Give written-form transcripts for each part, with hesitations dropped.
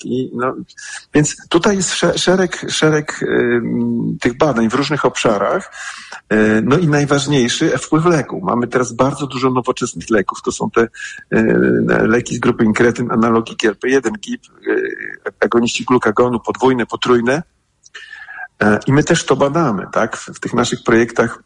Więc tutaj jest szereg tych badań w różnych obszarach. No i najważniejszy wpływ leku. Mamy teraz bardzo dużo nowoczesnych leków. To są te leki z grupy inkretyn, analogi GLP-1, GIP, agoniści glukagonu, podwójne, potrójne. I my też to badamy, tak? W tych naszych projektach.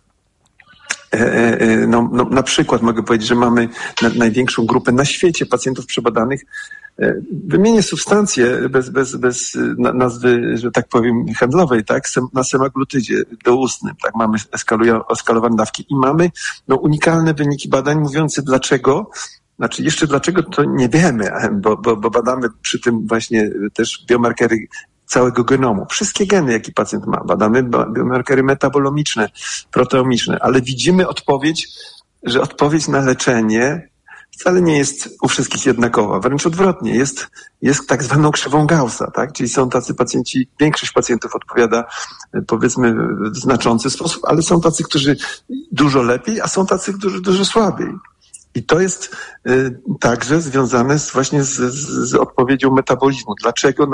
Na przykład mogę powiedzieć, że mamy największą grupę na świecie pacjentów przebadanych. Wymienię substancje bez nazwy, że tak powiem, handlowej, tak? Na semaglutydzie doustnym, tak? Mamy eskalowane dawki i mamy unikalne wyniki badań mówiące dlaczego. Znaczy jeszcze dlaczego to nie wiemy, bo badamy przy tym właśnie też biomarkery całego genomu. Wszystkie geny, jakie pacjent ma. Badamy biomarkery metabolomiczne, proteomiczne, ale widzimy że odpowiedź na leczenie wcale nie jest u wszystkich jednakowa. Wręcz odwrotnie. Jest tak zwaną krzywą Gaussa, tak? Czyli są tacy pacjenci, większość pacjentów odpowiada, powiedzmy, w znaczący sposób, ale są tacy, którzy dużo lepiej, a są tacy, którzy dużo słabiej. I to jest także związane właśnie z odpowiedzią metabolizmu. Dlaczego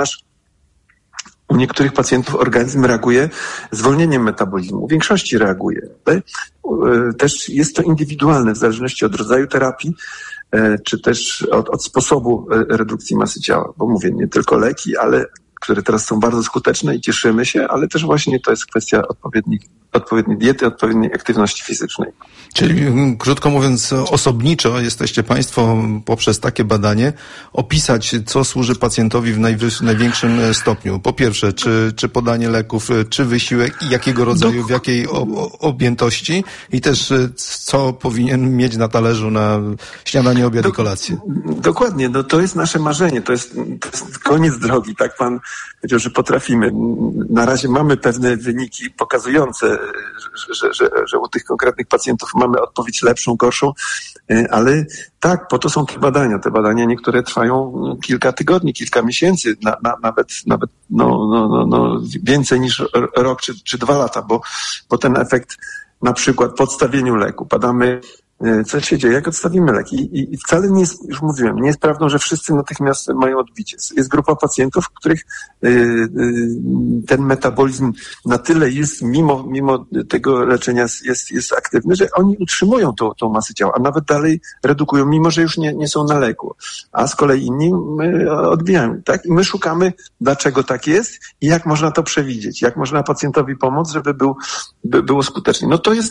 u niektórych pacjentów organizm reaguje zwolnieniem metabolizmu, u większości reaguje. Też jest to indywidualne w zależności od rodzaju terapii, czy też od sposobu redukcji masy ciała. Bo mówię, nie tylko leki, które teraz są bardzo skuteczne i cieszymy się, ale też właśnie to jest kwestia odpowiedniej diety, odpowiedniej aktywności fizycznej. Czyli krótko mówiąc, osobniczo jesteście Państwo poprzez takie badanie opisać, co służy pacjentowi w największym stopniu. Po pierwsze, czy podanie leków, czy wysiłek i jakiego rodzaju, w jakiej objętości i też co powinien mieć na talerzu na śniadanie, obiad i kolację. Dokładnie, to jest nasze marzenie, to jest koniec drogi, tak pan powiedział, że potrafimy. Na razie mamy pewne wyniki pokazujące, że u tych konkretnych pacjentów mamy odpowiedź lepszą, gorszą, ale tak, po to są te badania. Te badania niektóre trwają kilka tygodni, kilka miesięcy, nawet więcej niż rok czy 2 lata, bo ten efekt na przykład po odstawieniu leku badamy, co się dzieje, jak odstawimy leki. I wcale nie jest, już mówiłem, nie jest prawdą, że wszyscy natychmiast mają odbicie. Jest grupa pacjentów, w których ten metabolizm na tyle jest, mimo tego leczenia jest aktywny, że oni utrzymują tą masę ciała, a nawet dalej redukują, mimo że już nie są na leku. A z kolei inni odbijają. Tak? I my szukamy, dlaczego tak jest i jak można to przewidzieć, jak można pacjentowi pomóc, żeby było skutecznie.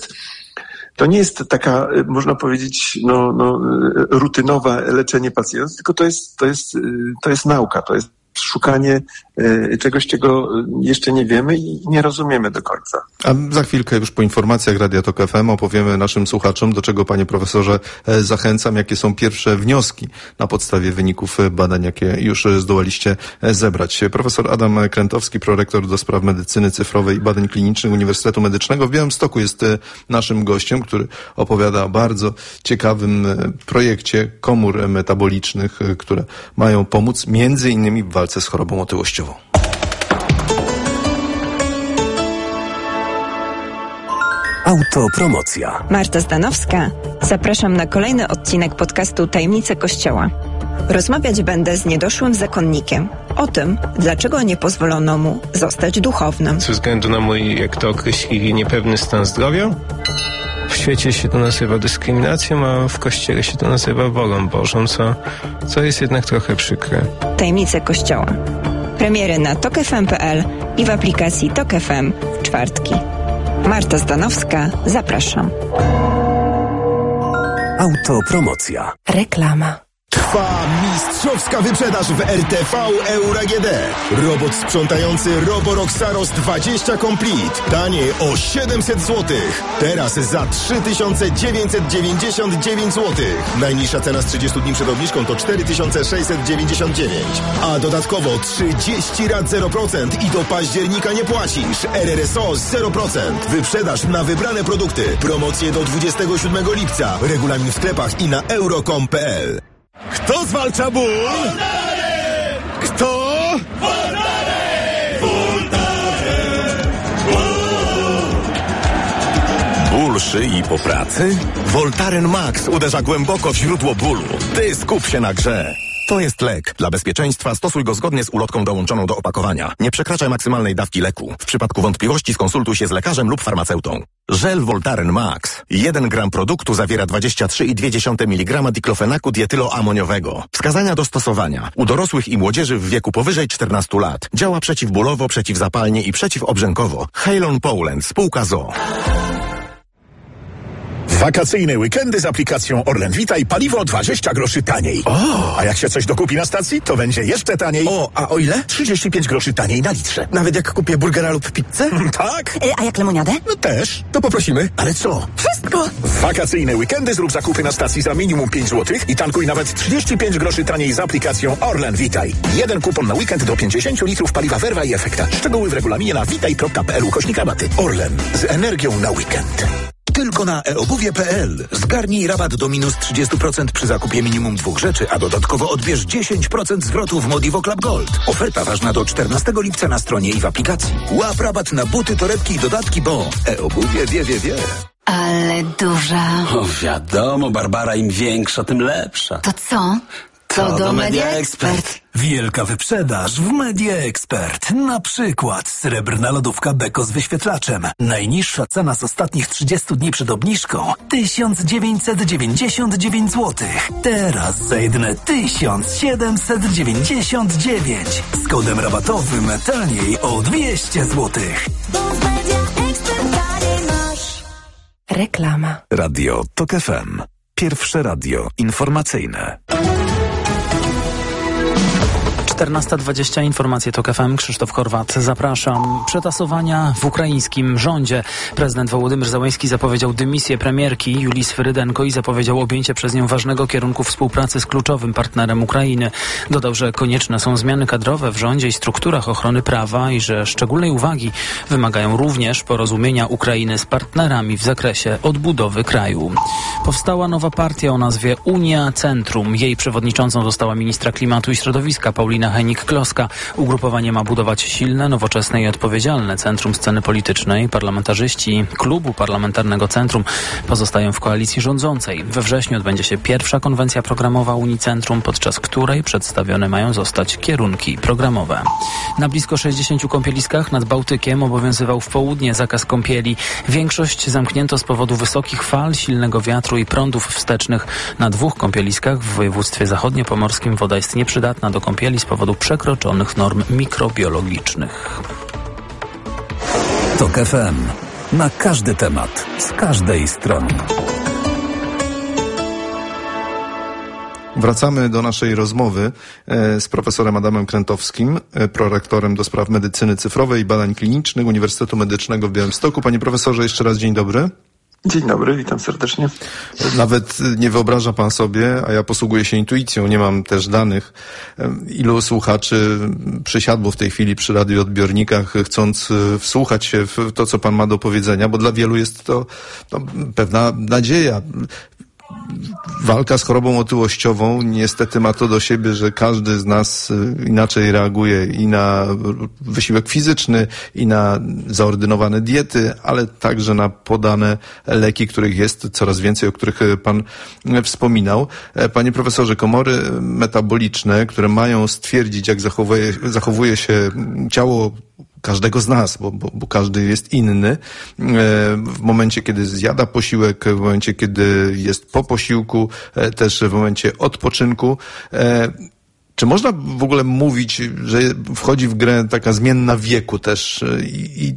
To nie jest taka, można powiedzieć, rutynowe leczenie pacjentów, tylko to jest nauka, to jest szukanie czegoś, czego jeszcze nie wiemy i nie rozumiemy do końca. A za chwilkę już po informacjach Radia Tok FM opowiemy naszym słuchaczom, do czego, panie profesorze, zachęcam, jakie są pierwsze wnioski na podstawie wyników badań, jakie już zdołaliście zebrać. Profesor Adam Krętowski, prorektor do spraw medycyny cyfrowej i badań klinicznych Uniwersytetu Medycznego w Białymstoku jest naszym gościem, który opowiada o bardzo ciekawym projekcie komór metabolicznych, które mają pomóc między innymi w walce z chorobą otyłościową. Autopromocja. Marta Zdanowska. Zapraszam na kolejny odcinek podcastu Tajemnice Kościoła. Rozmawiać będę z niedoszłym zakonnikiem o tym, dlaczego nie pozwolono mu zostać duchownym. Ze względu na mój, jak to określili, niepewny stan zdrowia. W świecie się to nazywa dyskryminacją, a w Kościele się to nazywa wolą Bożą, co jest jednak trochę przykre. Tajemnice Kościoła. Premiery na tokfm.pl i w aplikacji Tok FM w czwartki. Marta Zdanowska, zapraszam. Autopromocja. Reklama. Trwa mistrzowska wyprzedaż w RTV Euro AGD. Robot sprzątający Roborock Saros 20 Complete. Taniej o 700 zł. Teraz za 3999 zł. Najniższa cena z 30 dni przed obniżką to 4699. A dodatkowo 30 rat 0% i do października nie płacisz. RRSO 0%. Wyprzedaż na wybrane produkty. Promocje do 27 lipca. Regulamin w sklepach i na euro.com.pl. Kto zwalcza ból? Voltaren! Kto? Voltaren! Ból szyi po pracy? Voltaren Max uderza głęboko w źródło bólu. Ty skup się na grze. To jest lek. Dla bezpieczeństwa stosuj go zgodnie z ulotką dołączoną do opakowania. Nie przekraczaj maksymalnej dawki leku. W przypadku wątpliwości skonsultuj się z lekarzem lub farmaceutą. Żel Voltaren Max. 1 gram produktu zawiera 23,2 mg diklofenaku dietyloamoniowego. Wskazania do stosowania. U dorosłych i młodzieży w wieku powyżej 14 lat. Działa przeciwbólowo, przeciwzapalnie i przeciwobrzękowo. Halon Poland. Spółka ZOO. Wakacyjne weekendy z aplikacją Orlen Witaj, paliwo 20 groszy taniej. O! A jak się coś dokupi na stacji, to będzie jeszcze taniej. O, a o ile? 35 groszy taniej na litrze. Nawet jak kupię burgera lub pizzę? Tak? A jak lemoniadę? No też. To poprosimy. Ale co? Wszystko! Wakacyjne weekendy zrób zakupy na stacji za minimum 5 zł i tankuj nawet 35 groszy taniej z aplikacją Orlen Witaj. 1 kupon na weekend do 50 litrów paliwa Verva i Efekta. Szczegóły w regulaminie na witaj.pl/rabaty. Orlen. Z energią na weekend. Tylko na eobuwie.pl. Zgarnij rabat do minus 30% przy zakupie minimum 2 rzeczy, a dodatkowo odbierz 10% zwrotu w Modivo Club Gold. Oferta ważna do 14 lipca na stronie i w aplikacji. Łap rabat na buty, torebki i dodatki, bo eobuwie wie. Ale duża. O, wiadomo, Barbara, im większa, tym lepsza. To co? To do Media Expert. Wielka wyprzedaż w Media Expert. Na przykład srebrna lodówka Beko z wyświetlaczem. Najniższa cena z ostatnich 30 dni przed obniżką 1999 zł. Teraz za jedyne 1799. Z kodem rabatowym taniej o 200 zł. Reklama. Radio TOK FM. Pierwsze radio informacyjne. 14:20, informacje TOK FM, Krzysztof Horwat, zapraszam. Przetasowania w ukraińskim rządzie. Prezydent Wołodymyr Zełenski zapowiedział dymisję premierki Julii Swyrydenko i zapowiedział objęcie przez nią ważnego kierunku współpracy z kluczowym partnerem Ukrainy. Dodał, że konieczne są zmiany kadrowe w rządzie i strukturach ochrony prawa i że szczególnej uwagi wymagają również porozumienia Ukrainy z partnerami w zakresie odbudowy kraju. Powstała nowa partia o nazwie Unia Centrum. Jej przewodniczącą została ministra klimatu i środowiska Paulina Henik-Kloska. Ugrupowanie ma budować silne, nowoczesne i odpowiedzialne centrum sceny politycznej. Parlamentarzyści Klubu Parlamentarnego Centrum pozostają w koalicji rządzącej. We wrześniu odbędzie się pierwsza konwencja programowa Unii Centrum, podczas której przedstawione mają zostać kierunki programowe. Na blisko 60 kąpieliskach nad Bałtykiem obowiązywał w południe zakaz kąpieli. Większość zamknięto z powodu wysokich fal, silnego wiatru i prądów wstecznych. Na 2 kąpieliskach w województwie zachodniopomorskim woda jest nieprzydatna do kąpieli z powodu przekroczonych norm mikrobiologicznych. TOK FM. Na każdy temat, z każdej strony. Wracamy do naszej rozmowy z profesorem Adamem Krętowskim, prorektorem do spraw medycyny cyfrowej i badań klinicznych Uniwersytetu Medycznego w Białymstoku. Panie profesorze, jeszcze raz dzień dobry. Dzień dobry, witam serdecznie. Nawet nie wyobraża pan sobie, a ja posługuję się intuicją, nie mam też danych, ilu słuchaczy przysiadło w tej chwili przy radioodbiornikach, chcąc wsłuchać się w to, co pan ma do powiedzenia, bo dla wielu jest to pewna nadzieja. Walka z chorobą otyłościową niestety ma to do siebie, że każdy z nas inaczej reaguje i na wysiłek fizyczny, i na zaordynowane diety, ale także na podane leki, których jest coraz więcej, o których pan wspominał. Panie profesorze, komory metaboliczne, które mają stwierdzić, jak zachowuje się ciało każdego z nas, bo każdy jest inny. W momencie, kiedy zjada posiłek, w momencie, kiedy jest po posiłku, też w momencie odpoczynku. Czy można w ogóle mówić, że wchodzi w grę taka zmienna wieku też i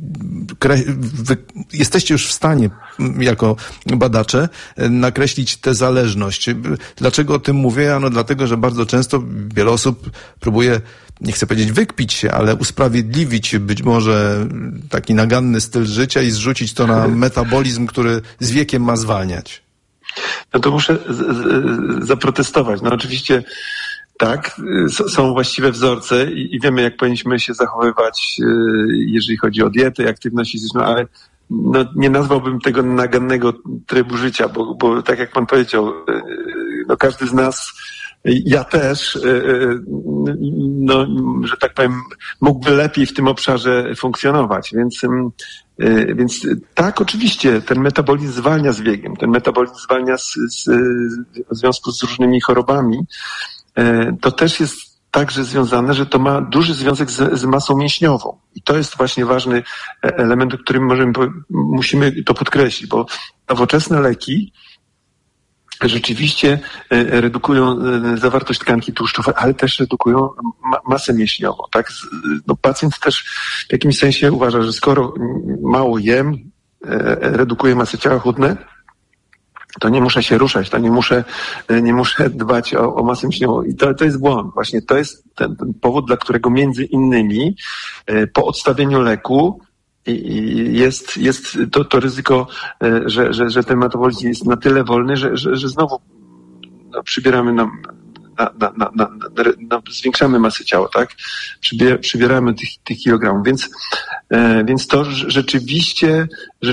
jesteście już w stanie, jako badacze, nakreślić tę zależność? Dlaczego o tym mówię? Ano dlatego, że bardzo często wiele osób próbuje, nie chcę powiedzieć wykpić się, ale usprawiedliwić być może taki naganny styl życia i zrzucić to na metabolizm, który z wiekiem ma zwalniać. No to muszę zaprotestować. No oczywiście tak, są właściwe wzorce i wiemy, jak powinniśmy się zachowywać, jeżeli chodzi o dietę i aktywność fizyczną, ale no, nie nazwałbym tego nagannego trybu życia, bo tak jak pan powiedział, no każdy z nas, ja też, no, że tak powiem, mógłby lepiej w tym obszarze funkcjonować, więc tak, oczywiście, ten metabolizm zwalnia z wiekiem, ten metabolizm zwalnia w związku z różnymi chorobami, to też jest także związane, że to ma duży związek z masą mięśniową. I to jest właśnie ważny element, o którym musimy to podkreślić, bo nowoczesne leki rzeczywiście redukują zawartość tkanki tłuszczowej, ale też redukują masę mięśniową. Tak? Pacjent też w jakimś sensie uważa, że skoro mało jem, redukuje masę ciała, chudnę, to nie muszę się ruszać, to nie muszę dbać o masę mięśniową. I to jest błąd. Właśnie to jest ten powód, dla którego między innymi po odstawieniu leku jest to ryzyko, że ten metabolizm jest na tyle wolny, że znowu przybieramy zwiększamy masę ciała, tak? Przybieramy tych kilogramów, więc to rzeczywiście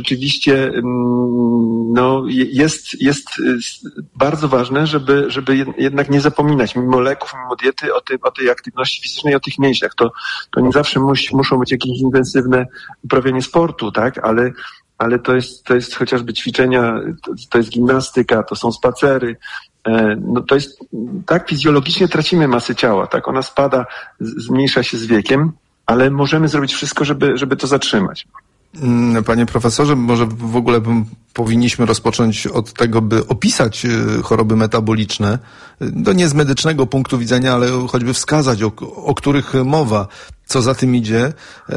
jest bardzo ważne, żeby jednak nie zapominać mimo leków, mimo diety o tej aktywności fizycznej, o tych mięśniach. To nie zawsze muszą być jakieś intensywne uprawianie sportu, tak? Ale to jest chociażby ćwiczenia, to jest gimnastyka, to są spacery. To jest, tak, fizjologicznie tracimy masę ciała, tak, ona spada, zmniejsza się z wiekiem, ale możemy zrobić wszystko, żeby to zatrzymać. Panie profesorze, może w ogóle powinniśmy rozpocząć od tego, by opisać choroby metaboliczne, nie z medycznego punktu widzenia, ale choćby wskazać, o których mowa, co za tym idzie,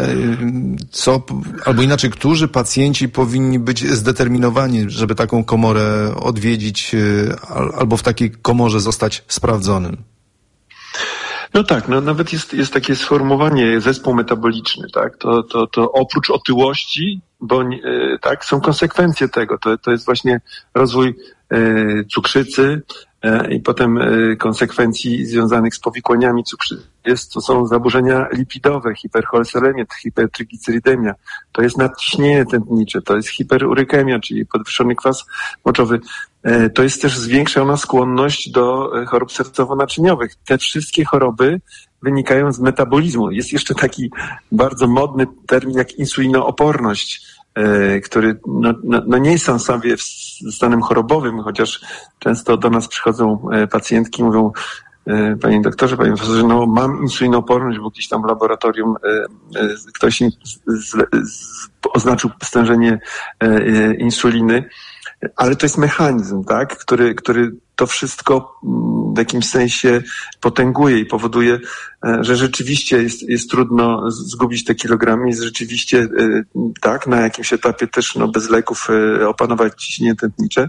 albo inaczej, którzy pacjenci powinni być zdeterminowani, żeby taką komorę odwiedzić, albo w takiej komorze zostać sprawdzonym. No tak, nawet jest takie sformułowanie zespół metaboliczny, tak? To oprócz otyłości, bo tak, są konsekwencje tego. To jest właśnie rozwój cukrzycy i potem konsekwencji związanych z powikłaniami cukrzycy. To są zaburzenia lipidowe, hipercholesteremia, hipertriglicerydemia, to jest nadciśnienie tętnicze, to jest hiperurykemia, czyli podwyższony kwas moczowy. To jest też zwiększona skłonność do chorób sercowo-naczyniowych. Te wszystkie choroby wynikają z metabolizmu. Jest jeszcze taki bardzo modny termin jak insulinooporność, który nie jest sam sobie stanem chorobowym, chociaż często do nas przychodzą pacjentki i mówią: panie doktorze, panie profesorze, mam insulinooporność, bo gdzieś tam w laboratorium ktoś oznaczył stężenie insuliny, ale to jest mechanizm, tak, który to wszystko w jakimś sensie potęguje i powoduje, że rzeczywiście jest trudno zgubić te kilogramy, jest rzeczywiście tak, na jakimś etapie też bez leków opanować ciśnienie tętnicze,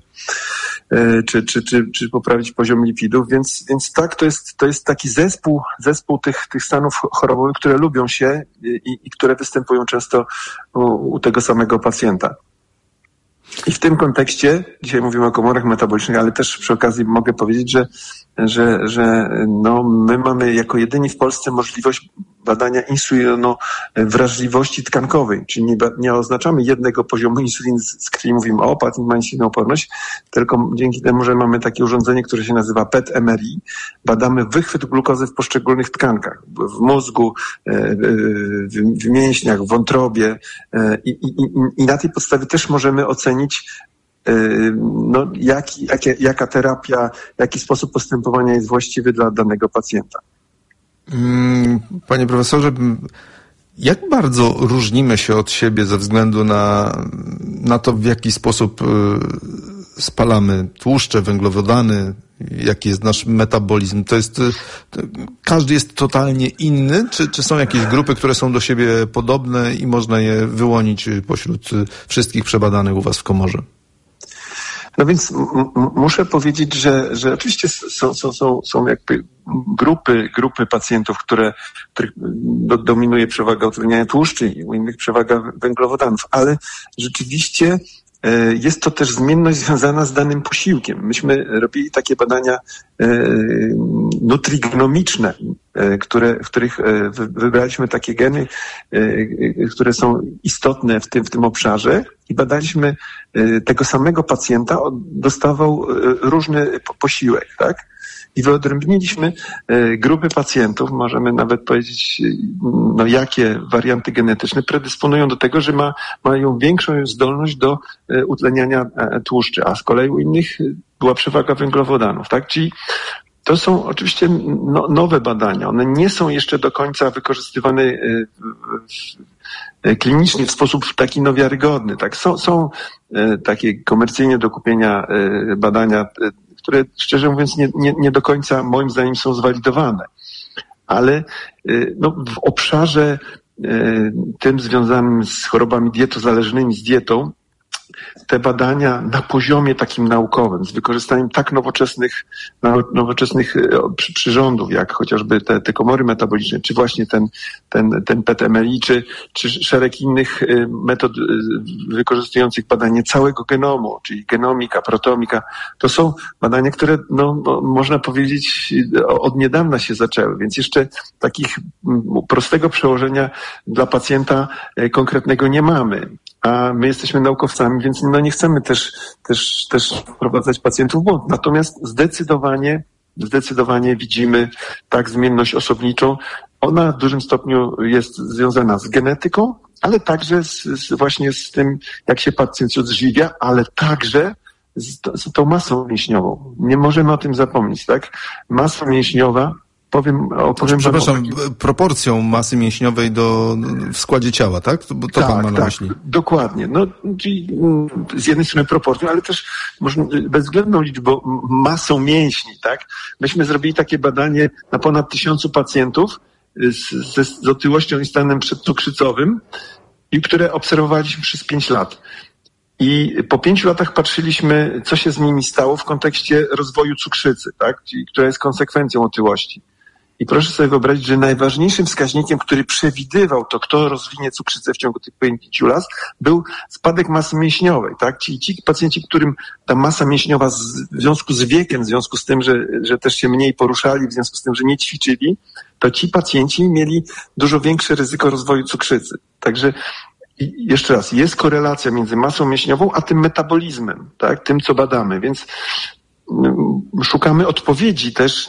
czy poprawić poziom lipidów, więc tak, to jest taki zespół tych stanów chorobowych, które lubią się i które występują często u tego samego pacjenta. I w tym kontekście, dzisiaj mówimy o komorach metabolicznych, ale też przy okazji mogę powiedzieć, że my mamy jako jedyni w Polsce możliwość badania insulinowrażliwości tkankowej, czyli nie oznaczamy jednego poziomu insuliny z krwi, mówimy: o, pacjent ma insulinooporność, tylko dzięki temu, że mamy takie urządzenie, które się nazywa PET-MRI, badamy wychwyt glukozy w poszczególnych tkankach, w mózgu, w mięśniach, w wątrobie i na tej podstawie też możemy ocenić, jaka terapia, jaki sposób postępowania jest właściwy dla danego pacjenta. Panie profesorze, jak bardzo różnimy się od siebie ze względu na to, w jaki sposób spalamy tłuszcze, węglowodany, jaki jest nasz metabolizm? Każdy jest totalnie inny, czy są jakieś grupy, które są do siebie podobne i można je wyłonić pośród wszystkich przebadanych u was w komorze? No więc muszę powiedzieć, że oczywiście są jakby grupy pacjentów, których dominuje przewaga utrudniania tłuszczy i u innych przewaga węglowodanów, ale rzeczywiście jest to też zmienność związana z danym posiłkiem. Myśmy robili takie badania nutrigenomiczne, w których wybraliśmy takie geny, które są istotne w tym obszarze i badaliśmy tego samego pacjenta, dostawał różny posiłek, tak? I wyodrębniliśmy grupy pacjentów, możemy nawet powiedzieć, jakie warianty genetyczne predysponują do tego, że mają większą zdolność do utleniania tłuszczy, a z kolei u innych była przewaga węglowodanów, tak? Czyli To są oczywiście nowe badania. One nie są jeszcze do końca wykorzystywane klinicznie w sposób taki wiarygodny. Tak? Są takie komercyjnie do kupienia badania, które szczerze mówiąc nie do końca moim zdaniem są zwalidowane. Ale w obszarze tym związanym z chorobami dietozależnymi, z dietą, te badania na poziomie takim naukowym, z wykorzystaniem tak nowoczesnych przyrządów, jak chociażby te komory metaboliczne, czy właśnie ten PET-MRI, czy szereg innych metod wykorzystujących badanie całego genomu, czyli genomika, proteomika, to są badania, które można powiedzieć od niedawna się zaczęły, więc jeszcze takich prostego przełożenia dla pacjenta konkretnego nie mamy. A my jesteśmy naukowcami, więc nie chcemy też wprowadzać pacjentów w błąd. Natomiast zdecydowanie widzimy tak zmienność osobniczą. Ona w dużym stopniu jest związana z genetyką, ale także właśnie z tym, jak się pacjent odżywia, ale także z tą masą mięśniową. Nie możemy o tym zapomnieć, tak? Masa mięśniowa, Przepraszam, proporcją masy mięśniowej w składzie ciała, tak? To pan ma na myśli. Dokładnie. Czyli z jednej strony proporcją, ale też bezwzględną liczbą, masą mięśni, tak? Myśmy zrobili takie badanie na ponad 1000 pacjentów z otyłością i stanem przedcukrzycowym, i które obserwowaliśmy przez 5 lat. I po 5 latach patrzyliśmy, co się z nimi stało w kontekście rozwoju cukrzycy, tak? Czyli, która jest konsekwencją otyłości. I proszę sobie wyobrazić, że najważniejszym wskaźnikiem, który przewidywał to, kto rozwinie cukrzycę w ciągu tych 5 lat, był spadek masy mięśniowej, tak? Czyli ci pacjenci, którym ta masa mięśniowa w związku z wiekiem, w związku z tym, że też się mniej poruszali, w związku z tym, że nie ćwiczyli, to ci pacjenci mieli dużo większe ryzyko rozwoju cukrzycy. Także jeszcze raz, jest korelacja między masą mięśniową a tym metabolizmem, tak? Tym, co badamy, więc szukamy odpowiedzi też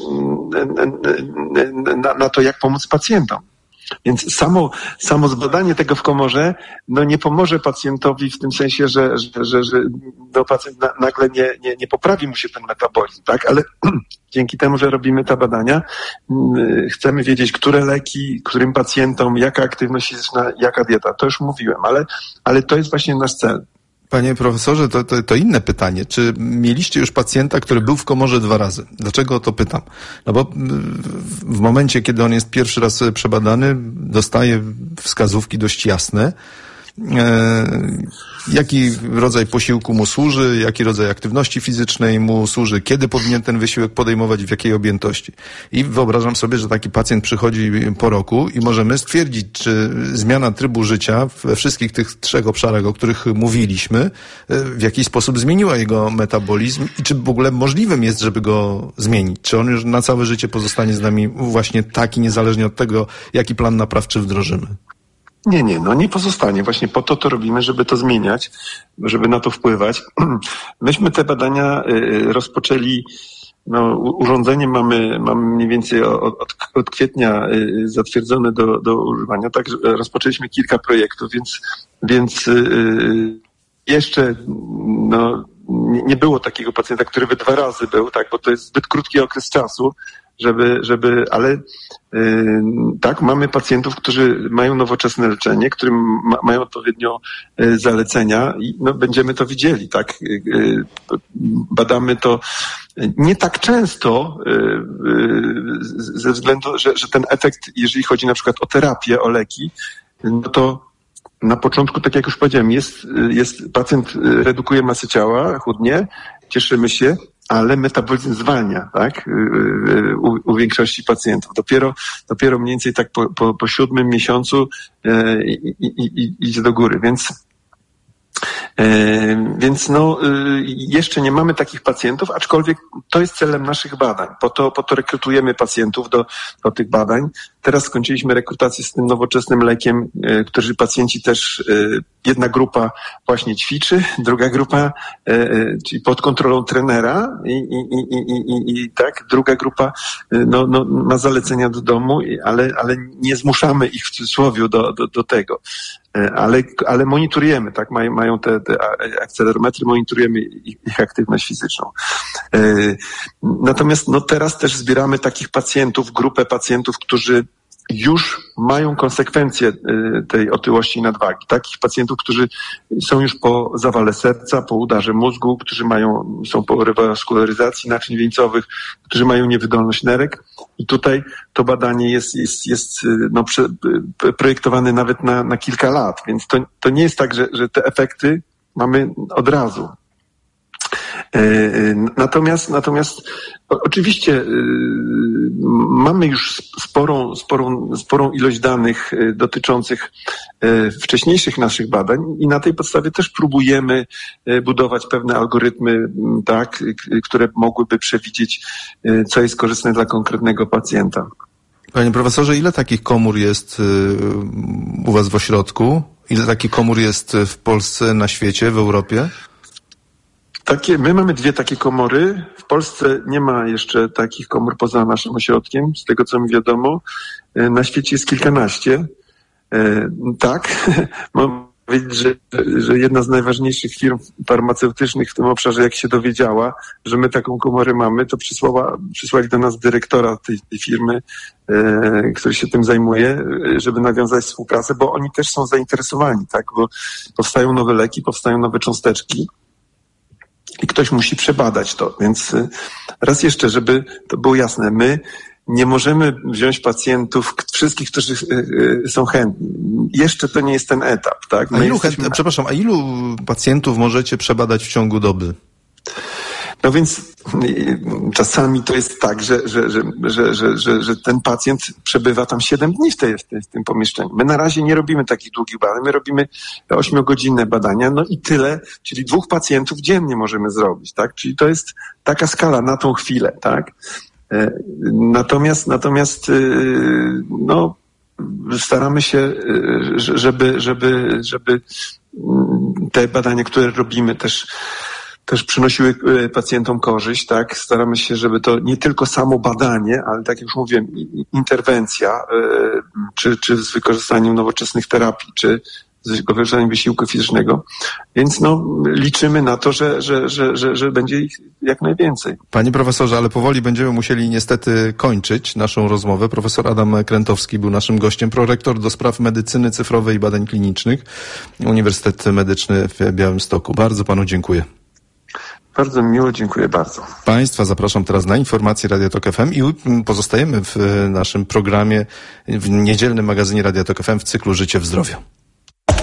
na to, jak pomóc pacjentom. Więc samo zbadanie tego w komorze nie pomoże pacjentowi w tym sensie, że pacjent nagle nie poprawi mu się ten metabolizm, tak? Ale dzięki temu, że robimy te badania, chcemy wiedzieć, które leki, którym pacjentom, jaka aktywność fizyczna, jaka dieta. To już mówiłem, ale to jest właśnie nasz cel. Panie profesorze, to inne pytanie. Czy mieliście już pacjenta, który był w komorze 2 razy? Dlaczego o to pytam? Bo w momencie, kiedy on jest pierwszy raz przebadany, dostaje wskazówki dość jasne, jaki rodzaj posiłku mu służy, jaki rodzaj aktywności fizycznej mu służy, kiedy powinien ten wysiłek podejmować, w jakiej objętości. I wyobrażam sobie, że taki pacjent przychodzi po roku i możemy stwierdzić, czy zmiana trybu życia we wszystkich tych 3 obszarach, o których mówiliśmy, w jakiś sposób zmieniła jego metabolizm i czy w ogóle możliwym jest, żeby go zmienić. Czy on już na całe życie pozostanie z nami właśnie taki, niezależnie od tego, jaki plan naprawczy wdrożymy. Nie pozostanie. Właśnie po to robimy, żeby to zmieniać, żeby na to wpływać. Myśmy te badania rozpoczęli, urządzenie mamy mniej więcej od kwietnia zatwierdzone do używania, tak rozpoczęliśmy kilka projektów, więc jeszcze nie było takiego pacjenta, który by 2 razy był, tak, bo to jest zbyt krótki okres czasu, ale tak, mamy pacjentów, którzy mają nowoczesne leczenie, którym mają odpowiednio zalecenia i będziemy to widzieli, tak. Badamy to nie tak często ze względu, że ten efekt, jeżeli chodzi na przykład o terapię, o leki, to na początku, tak jak już powiedziałem, jest pacjent redukuje masę ciała, chudnie, cieszymy się, ale metabolizm zwalnia, tak? U większości pacjentów. Dopiero mniej więcej tak po 7 miesiącu idzie do góry, więc jeszcze nie mamy takich pacjentów, aczkolwiek to jest celem naszych badań. Po to rekrutujemy pacjentów do tych badań. Teraz skończyliśmy rekrutację z tym nowoczesnym lekiem, którzy pacjenci też, jedna grupa właśnie ćwiczy, druga grupa, czyli pod kontrolą trenera i tak, druga grupa ma zalecenia do domu, ale nie zmuszamy ich w cudzysłowie do tego. ale monitorujemy, tak? Mają te akcelerometry, monitorujemy ich aktywność fizyczną. Natomiast teraz też zbieramy takich pacjentów, grupę pacjentów, którzy już mają konsekwencje tej otyłości i nadwagi. Takich pacjentów, którzy są już po zawale serca, po udarze mózgu, którzy są po rewaskularyzacji naczyń wieńcowych, którzy mają niewydolność nerek. I tutaj to badanie jest projektowane nawet na kilka lat, więc to nie jest tak, że te efekty mamy od razu. Natomiast oczywiście mamy już sporą ilość danych dotyczących wcześniejszych naszych badań i na tej podstawie też próbujemy budować pewne algorytmy, tak, które mogłyby przewidzieć, co jest korzystne dla konkretnego pacjenta. Panie profesorze, ile takich komór jest u was w ośrodku? Ile takich komór jest w Polsce, na świecie, w Europie? My mamy 2 takie komory. W Polsce nie ma jeszcze takich komór poza naszym ośrodkiem, z tego co mi wiadomo. Na świecie jest kilkanaście. Tak, mam powiedzieć, że jedna z najważniejszych firm farmaceutycznych w tym obszarze, jak się dowiedziała, że my taką komorę mamy, to przysłali do nas dyrektora tej firmy, który się tym zajmuje, żeby nawiązać współpracę, bo oni też są zainteresowani, tak, bo powstają nowe leki, powstają nowe cząsteczki. I ktoś musi przebadać to. Więc raz jeszcze, żeby to było jasne, my nie możemy wziąć pacjentów, wszystkich, którzy są chętni. Jeszcze to nie jest ten etap, tak? A ilu pacjentów możecie przebadać w ciągu doby? No więc czasami to jest tak, że ten pacjent przebywa tam 7 dni w tym pomieszczeniu. My na razie nie robimy takich długich badań, my robimy 8-godzinne badania, no i tyle, czyli 2 pacjentów dziennie możemy zrobić, tak? Czyli to jest taka skala na tą chwilę, tak? Natomiast staramy się, żeby te badania, które robimy też przynosiły pacjentom korzyść, tak? Staramy się, żeby to nie tylko samo badanie, ale tak jak już mówiłem, interwencja, czy z wykorzystaniem nowoczesnych terapii, czy z wykorzystaniem wysiłku fizycznego. Więc liczymy na to, że będzie ich jak najwięcej. Panie profesorze, ale powoli będziemy musieli niestety kończyć naszą rozmowę. Profesor Adam Krętowski był naszym gościem, prorektor do spraw medycyny cyfrowej i badań klinicznych, Uniwersytet Medyczny w Białymstoku. Bardzo panu dziękuję. Bardzo miło, dziękuję bardzo. Państwa zapraszam teraz na informacje Radia Tok FM i pozostajemy w naszym programie, w niedzielnym magazynie Radia Tok FM w cyklu Życie w zdrowiu.